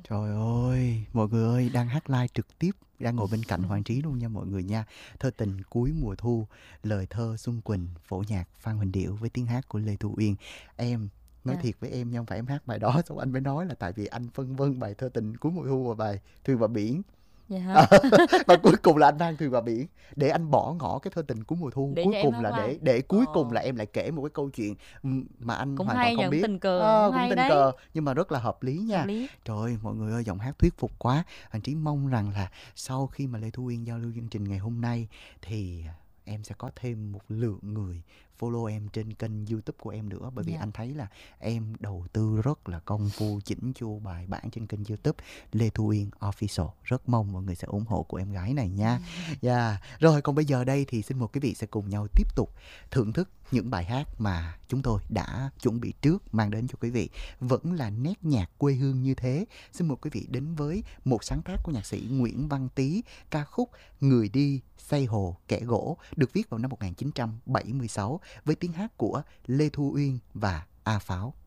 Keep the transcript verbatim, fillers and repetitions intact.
Trời ơi, mọi người ơi, đang hát live trực tiếp, đang ngồi bên cạnh Hoàng Trí luôn nha mọi người nha. Thơ tình cuối mùa thu, lời thơ Xuân Quỳnh, phổ nhạc Phan Huỳnh Điệu với tiếng hát của Lê Thu Uyên. Em nói Dạ. thiệt với em nha, không phải em hát bài đó xong anh mới nói là tại vì anh phân vân bài thơ tình cuối mùa thu và bài Thuyền và biển. Dạ hả? Ờ, và cuối cùng là anh mang Thuyền và biển để anh bỏ ngỏ cái thơ tình cuối mùa thu, Để cuối cho em cùng hát là live. để để cuối cùng Ờ, là em lại kể một cái câu chuyện ừm, mà anh cũng hoàn toàn hay không nhờ, cũng biết. tình cờ, cũng Ờ, cũng hay tình cờ đấy. nhưng mà rất là hợp lý Hợp nha. lý. Trời ơi, mọi người ơi, giọng hát thuyết phục quá. Anh Trí mong rằng là sau khi mà Lê Thu Uyên giao lưu chương trình ngày hôm nay thì em sẽ có thêm một lượng người follow em trên kênh YouTube của em nữa, bởi vì Dạ. anh thấy là em đầu tư rất là công phu chỉnh chu bài bản trên kênh YouTube Lê Thu Uyên Official. Rất mong mọi người sẽ ủng hộ của em gái này nha. Yeah. Rồi còn bây giờ đây thì xin mời quý vị sẽ cùng nhau tiếp tục thưởng thức những bài hát mà chúng tôi đã chuẩn bị trước mang đến cho quý vị. Vẫn là nét nhạc quê hương như thế. Xin mời quý vị đến với một sáng tác của nhạc sĩ Nguyễn Văn Tý, ca khúc Người đi xây hồ kẻ gỗ, được viết vào năm một nghìn chín trăm bảy mươi sáu với tiếng hát của Lê Thu Uyên và A Pháo.